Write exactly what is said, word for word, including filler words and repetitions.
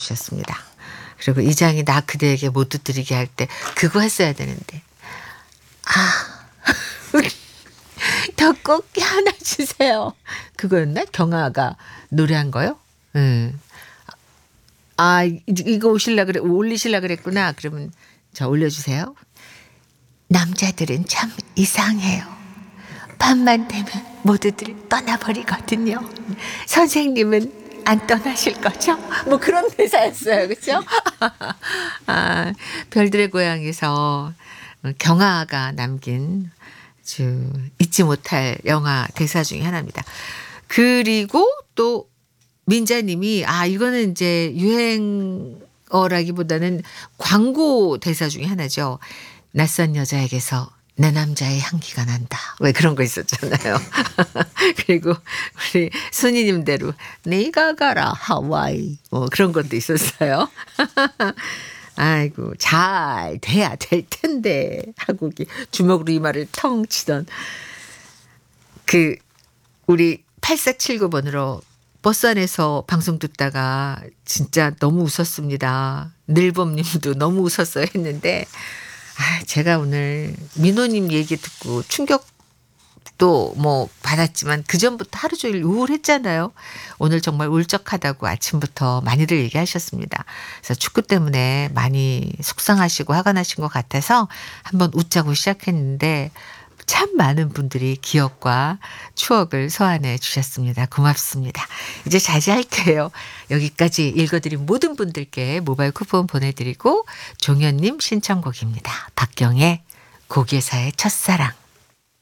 주셨습니다. 그리고 이장이 나 그대에게 못 드리게 할 때 그거 했어야 되는데 아 떡볶이 하나 주세요. 그거였나? 경아가 노래한 거요? 응. 아 이- 이거 오실라 그래 올리실라 그랬구나. 그러면 자 올려주세요. 남자들은 참 이상해요. 밤만 되면 모두들 떠나버리거든요. 선생님은 안 떠나실 거죠? 뭐 그런 대사였어요. 그렇죠? 아, 별들의 고향에서 경아가 남긴 아주 잊지 못할 영화 대사 중에 하나입니다. 그리고 또 민자님이 아 이거는 이제 유행어라기보다는 광고 대사 중에 하나죠. 낯선 여자에게서 내 남자의 향기가 난다. 왜 그런 거 있었잖아요. 그리고 우리 순이님대로 네가 가라 하와이 뭐 그런 것도 있었어요. 아이고 잘 돼야 될 텐데 하고 주먹으로 이마를 텅 치던 그 우리 팔사칠구 번으로 버스 안에서 방송 듣다가 진짜 너무 웃었습니다. 늘범님도 너무 웃었어요 했는데 아, 제가 오늘 민호님 얘기 듣고 충격도 뭐 받았지만 그전부터 하루 종일 우울했잖아요. 오늘 정말 울적하다고 아침부터 많이들 얘기하셨습니다. 그래서 축구 때문에 많이 속상하시고 화가 나신 것 같아서 한번 웃자고 시작했는데 참 많은 분들이 기억과 추억을 소환해 주셨습니다. 고맙습니다. 이제 자제할게요. 여기까지 읽어드린 모든 분들께 모바일 쿠폰 보내드리고 종현님 신청곡입니다. 박경의 고개사의 첫사랑.